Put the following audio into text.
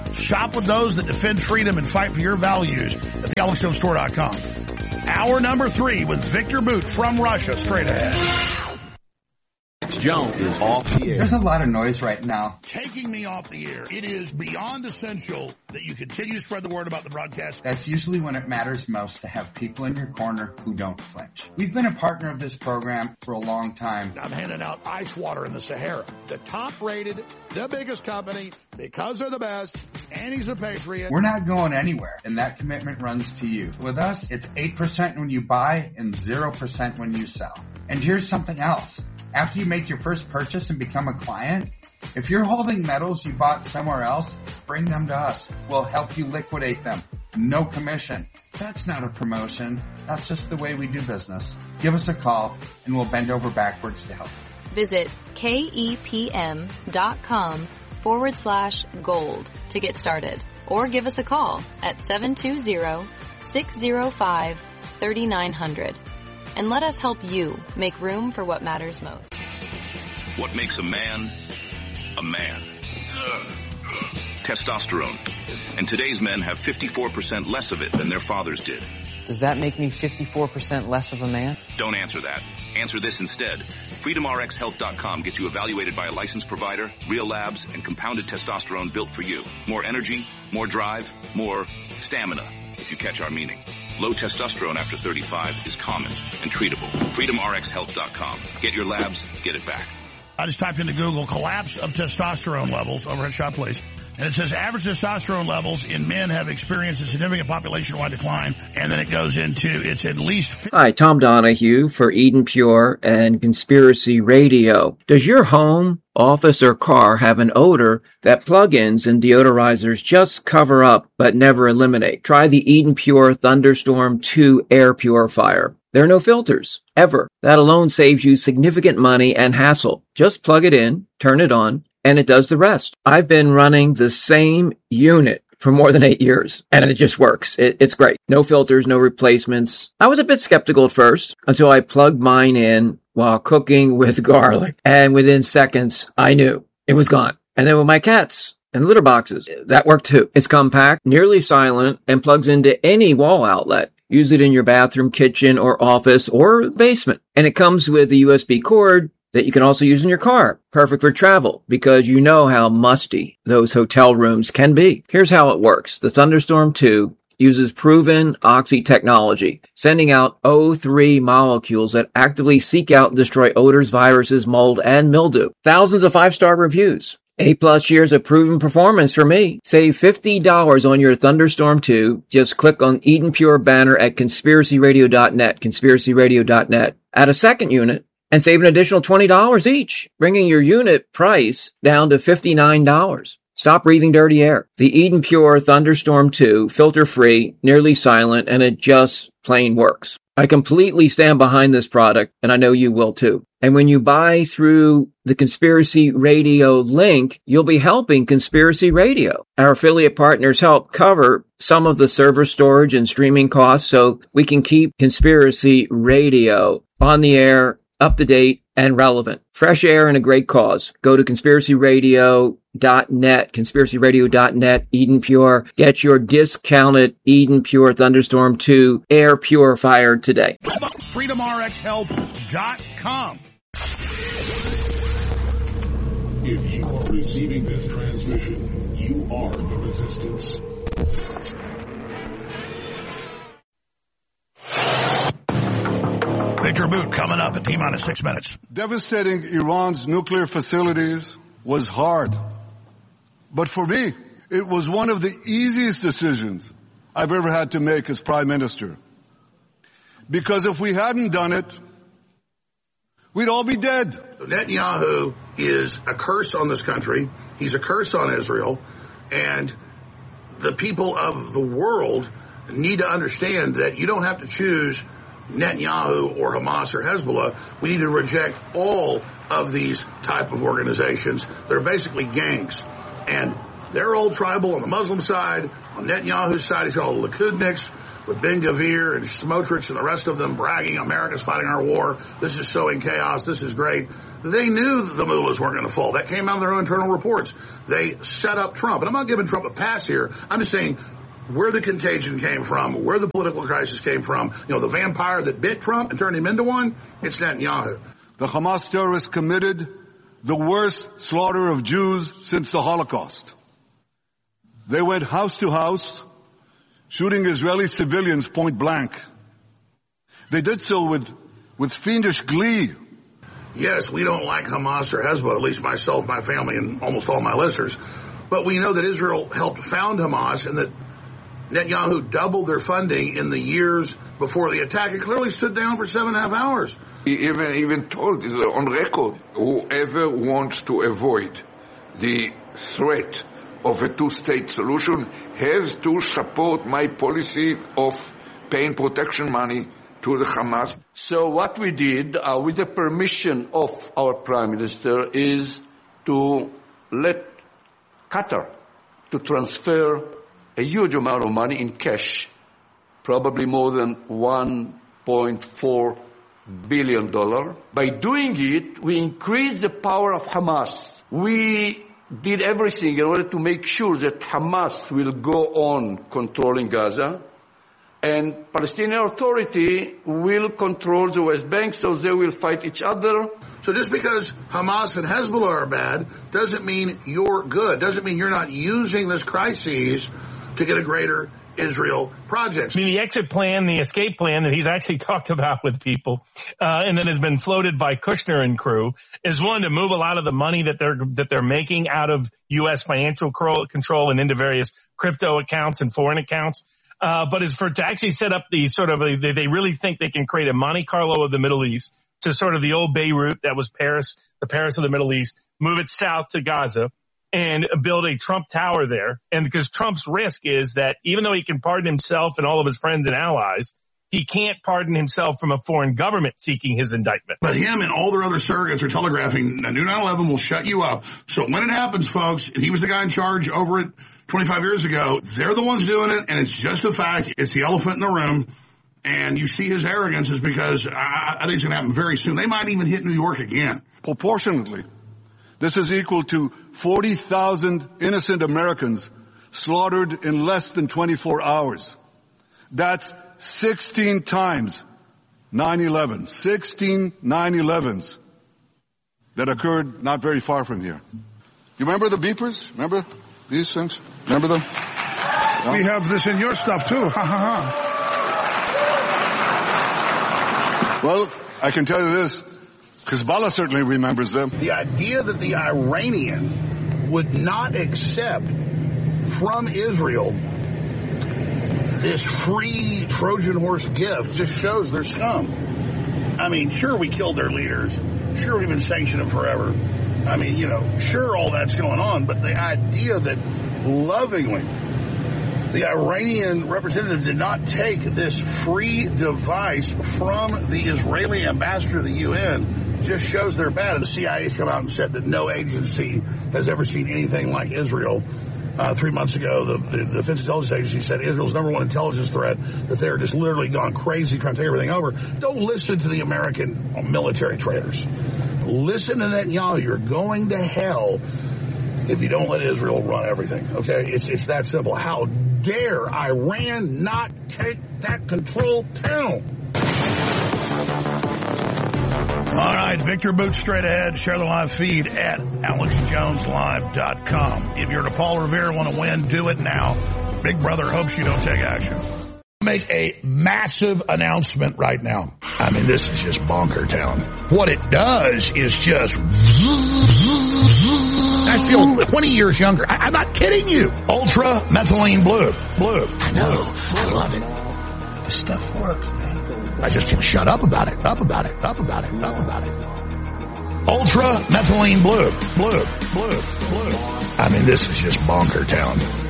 Shop with those that defend freedom and fight for your values at thealexstonestore.com. Hour number 3 with Victor Boot from Russia, straight ahead. Jones is off the air. There's a lot of noise right now. Taking me off the air. It is beyond essential that you continue to spread the word about the broadcast. That's usually when it matters most, to have people in your corner who don't flinch. We've been a partner of this program for a long time. I'm handing out ice water in the Sahara. The top rated, the biggest company, because they're the best, and he's a patriot. We're not going anywhere, and that commitment runs to you. With us, it's 8% when you buy and 0% when you sell. And here's something else. After you make your first purchase and become a client, if you're holding metals you bought somewhere else, bring them to us. We'll help you liquidate them. No commission. That's not a promotion. That's just the way we do business. Give us a call and we'll bend over backwards to help. Visit KEPM.com/gold to get started, or give us a call at 720-605-3900. And let us help you make room for what matters most. What makes a man a man? Testosterone. And today's men have 54% less of it than their fathers did. Does that make me 54% less of a man? Don't answer that. Answer this instead. FreedomRxHealth.com gets you evaluated by a licensed provider, real labs, and compounded testosterone built for you. More energy, more drive, more stamina, if you catch our meaning. Low testosterone after 35 is common and treatable. FreedomRxHealth.com. Get your labs, get it back. I just typed into Google collapse of testosterone levels over at Shop Place. And it says average testosterone levels in men have experienced a significant population-wide decline. And then it goes into it's at least... Hi, Tom Donahue for Eden Pure and Conspiracy Radio. Does your home, office, or car have an odor that plug-ins and deodorizers just cover up but never eliminate? Try the Eden Pure Thunderstorm 2 air purifier. There are no filters, ever. That alone saves you significant money and hassle. Just plug it in, turn it on, and it does the rest. I've been running the same unit for more than 8 years, and it just works. It's great. No filters, no replacements. I was a bit skeptical at first until I plugged mine in while cooking with garlic, and within seconds, I knew it was gone. And then with my cats and litter boxes, that worked too. It's compact, nearly silent, and plugs into any wall outlet. Use it in your bathroom, kitchen, or office, or basement. And it comes with a USB cord that you can also use in your car. Perfect for travel, because you know how musty those hotel rooms can be. Here's how it works. The Thunderstorm 2 uses proven oxy technology, sending out O3 molecules that actively seek out and destroy odors, viruses, mold, and mildew. Thousands of 5-star reviews. 8+ years of proven performance for me. Save $50 on your Thunderstorm 2. Just click on Eden Pure banner at conspiracyradio.net, conspiracyradio.net. Add a second unit and save an additional $20 each, bringing your unit price down to $59. Stop breathing dirty air. The Eden Pure Thunderstorm 2, filter-free, nearly silent, and it just plain works. I completely stand behind this product, and I know you will too. And when you buy through the Conspiracy Radio link, you'll be helping Conspiracy Radio. Our affiliate partners help cover some of the server storage and streaming costs so we can keep Conspiracy Radio on the air, up to date, and relevant. Fresh air and a great cause. Go to conspiracyradio.net, conspiracyradio.net, Eden Pure. Get your discounted Eden Pure Thunderstorm 2 air purifier today. FreedomRxHealth.com. If you are receiving this transmission, you are the resistance. Victor Boot coming up at T-minus 6 minutes. Devastating Iran's nuclear facilities was hard. But for me, it was one of the easiest decisions I've ever had to make as prime minister. Because if we hadn't done it, we'd all be dead. Netanyahu is a curse on this country. He's a curse on Israel. And the people of the world need to understand that you don't have to choose Netanyahu or Hamas or Hezbollah. We need to reject all of these type of organizations. They're basically gangs. And They're all tribal on the Muslim side. On Netanyahu's side, he's got all the Likudniks with Ben Gvir and Smotrich and the rest of them bragging, America's fighting our war. This is sowing chaos. This is great. They knew the mullahs weren't going to fall. That came out of their own internal reports. They set up Trump. And I'm not giving Trump a pass here. I'm just saying where the contagion came from, where the political crisis came from. You know, the vampire that bit Trump and turned him into one, it's Netanyahu. The Hamas terrorists committed the worst slaughter of Jews since the Holocaust. They went house to house, shooting Israeli civilians point blank. They did so with fiendish glee. Yes, we don't like Hamas or Hezbollah, at least myself, my family, and almost all my listeners. But we know that Israel helped found Hamas and that Netanyahu doubled their funding in the years before the attack. It clearly stood down for 7.5 hours. He even told on record, whoever wants to avoid the threat of a two-state solution has to support my policy of paying protection money to the Hamas. So what we did, with the permission of our Prime Minister, is to let Qatar to transfer a huge amount of money in cash, probably more than $1.4 billion. By doing it, we increased the power of Hamas. We did everything in order to make sure that Hamas will go on controlling Gaza, and Palestinian Authority will control the West Bank, so they will fight each other. So just because Hamas and Hezbollah are bad doesn't mean you're good, doesn't mean you're not using this crisis to get a greater Israel project. I mean, the exit plan, the escape plan that he's actually talked about with people, and that has been floated by Kushner and crew, is one to move a lot of the money that they're making out of U.S. financial control and into various crypto accounts and foreign accounts. But is to actually set up the sort of they really think they can create a Monte Carlo of the Middle East to sort of the old Beirut that was Paris, the Paris of the Middle East, move it south to Gaza, and build a Trump Tower there. And because Trump's risk is that even though he can pardon himself and all of his friends and allies, he can't pardon himself from a foreign government seeking his indictment. But him and all their other surrogates are telegraphing a new 9/11 will shut you up. So when it happens, folks, and he was the guy in charge over it 25 years ago, they're the ones doing it, and it's just a fact. It's the elephant in the room. And you see his arrogance is because I think it's going to happen very soon. They might even hit New York again. Proportionately, this is equal to 40,000 innocent Americans slaughtered in less than 24 hours. That's 16 times 9/11. 16 9/11s that occurred not very far from here. You remember the beepers? Remember these things? Remember them? No? We have this in your stuff too. Ha ha ha. Well, I can tell you this. Hezbollah certainly remembers them. The idea that the Iranian would not accept from Israel this free Trojan horse gift just shows their scum. I mean, sure, we killed their leaders. Sure, we've been sanctioning them forever. I mean, you know, sure, all that's going on. But the idea that lovingly the Iranian representative did not take this free device from the Israeli ambassador to the UN just shows they're bad. And the CIA's come out and said that no agency has ever seen anything like Israel. 3 months ago, the Defense Intelligence Agency said Israel's number one intelligence threat, that they're just literally gone crazy trying to take everything over. Don't listen to the American military traitors. Listen to Netanyahu. You're going to hell if you don't let Israel run everything, okay? It's that simple. How dare Iran not take that control down? All right, Victor Boots straight ahead. Share the live feed at AlexJonesLive.com. If you're Paul Revere want to win, do it now. Big Brother hopes you don't take action. Make a massive announcement right now. I mean, this is just bonker town. What it does is just... I feel 20 years younger. I'm not kidding you. Ultra methylene blue. I know. I love it. This stuff works, man. I just can't shut up about it. Up about it. Ultra methylene blue. I mean, this is just bonker town.